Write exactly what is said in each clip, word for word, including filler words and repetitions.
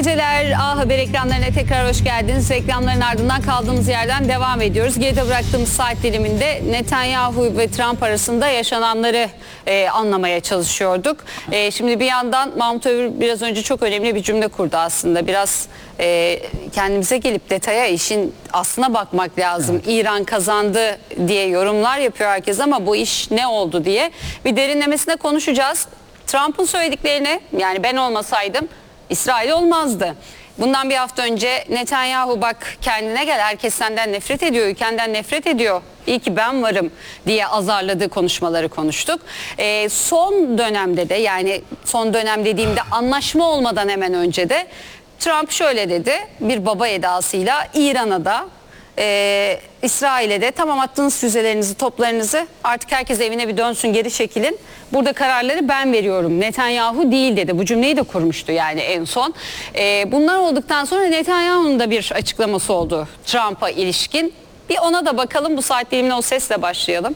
geceler. A Haber ekranlarına tekrar hoş geldiniz. Reklamların ardından kaldığımız yerden devam ediyoruz. Geride bıraktığımız saat diliminde Netanyahu ve Trump arasında yaşananları e, anlamaya çalışıyorduk. E, şimdi bir yandan Mahmut Övür biraz önce çok önemli bir cümle kurdu aslında. Biraz e, kendimize gelip detaya, işin aslına bakmak lazım. Evet. İran kazandı diye yorumlar yapıyor herkes ama bu iş ne oldu diye bir derinlemesine konuşacağız. Trump'ın söylediklerini, yani ben olmasaydım İsrail olmazdı. Bundan bir hafta önce Netanyahu bak kendine gel, herkes senden nefret ediyor, ülkenden nefret ediyor, İyi ki ben varım diye azarladığı konuşmaları konuştuk. Ee, son dönemde de, yani son dönem dediğimde anlaşma olmadan hemen önce de Trump şöyle dedi bir baba edasıyla: İran'a da Ee, İsrail'e de tamam, attığınız füzelerinizi, toplarınızı, artık herkes evine bir dönsün, geri çekilin. Burada kararları ben veriyorum, Netanyahu değil dedi. Bu cümleyi de kurmuştu yani en son. Ee, bunlar olduktan sonra Netanyahu'nun da bir açıklaması oldu Trump'a ilişkin. Bir ona da bakalım, bu saat dilimine o sesle başlayalım.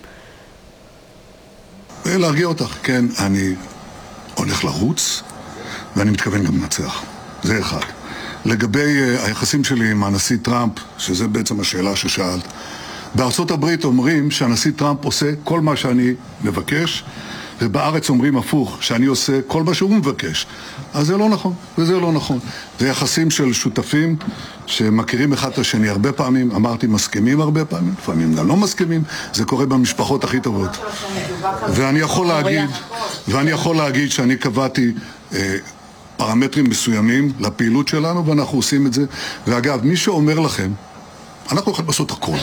להרגיע אותך, כן, אני הולך לרוץ ואני מתכוון גם לנצח. זה אחד. לגבי היחסים שלי עם הנשיא טראמפ, שזה בעצם השאלה ששאלת, בארצות הברית אומרים שהנשיא טראמפ עושה כל מה שאני מבקש, ובארץ אומרים הפוך, שאני עושה כל מה שהוא מבקש. אז זה לא נכון, וזה לא נכון. זה יחסים של שותפים שמכירים אחד את השני הרבה פעמים, אמרתי מסכימים הרבה פעמים, לפעמים גם לא מסכימים, זה קורה במשפחות הכי טובות. ואני יכול להגיד, ואני יכול להגיד שאני קבעתי פרמטרים מסוימים לפעילות שלנו, ואנחנו עושים את זה. ואגב, מי שאומר לכם, אנחנו יכולים לעשות הכל.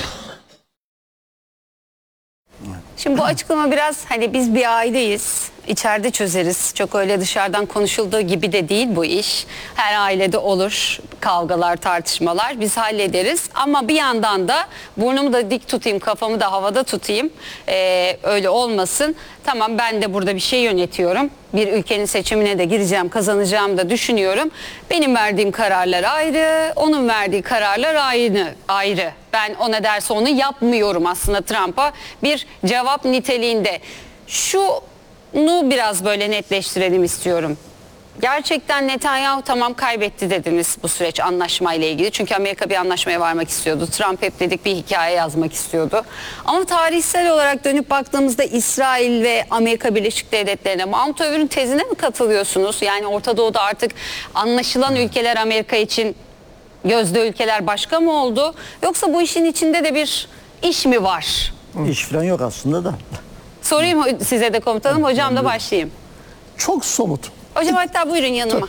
Şimdi bu açıklama biraz hani biz bir aileyiz, içeride çözeriz. Çok öyle dışarıdan konuşulduğu gibi de değil bu iş. Her ailede olur kavgalar, tartışmalar, biz hallederiz. Ama bir yandan da burnumu da dik tutayım, kafamı da havada tutayım. Ee, öyle olmasın. Tamam, ben de burada bir şey yönetiyorum. Bir ülkenin seçimine de gireceğim, kazanacağım da düşünüyorum. Benim verdiğim kararlar ayrı, onun verdiği kararlar ayrı. ayrı. Ben ona derse onu yapmıyorum aslında Trump'a bir cevap niteliğinde. Şunu biraz böyle netleştirelim istiyorum. Gerçekten Netanyahu tamam kaybetti dediniz bu süreç anlaşmayla ilgili. Çünkü Amerika bir anlaşmaya varmak istiyordu. Trump hep dedik bir hikaye yazmak istiyordu. Ama tarihsel olarak dönüp baktığımızda İsrail ve Amerika Birleşik Devletleri'ne, Mahmut Övür'ün tezine mi katılıyorsunuz? Yani Orta Doğu'da artık anlaşılan ülkeler Amerika için gözde ülkeler başka mı oldu? Yoksa bu işin içinde de bir iş mi var? İş falan yok aslında da. Sorayım size de komutanım, hocam da başlayayım. Çok somut. Hocam hatta buyurun yanıma.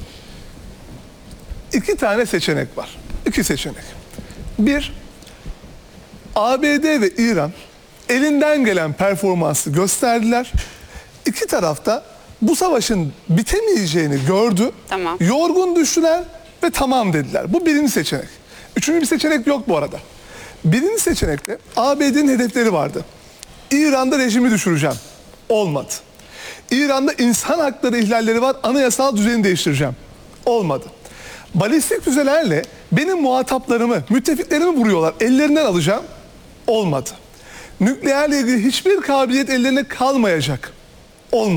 İki tane seçenek var. İki seçenek. Bir, A B D ve İran elinden gelen performansı gösterdiler. İki tarafta bu savaşın bitemeyeceğini gördü. Tamam. Yorgun düştüler ve tamam dediler. Bu birinci seçenek. Üçüncü bir seçenek yok bu arada. Birinci seçenekte A B D'nin hedefleri vardı. İran'da rejimi düşüreceğim. Olmadı. İran'da insan hakları ihlalleri var, anayasal düzeni değiştireceğim. Olmadı. Balistik füzelerle benim muhataplarımı, müttefiklerimi vuruyorlar, ellerinden alacağım. Olmadı. Nükleerle ilgili hiçbir kabiliyet ellerine kalmayacak. Olmadı.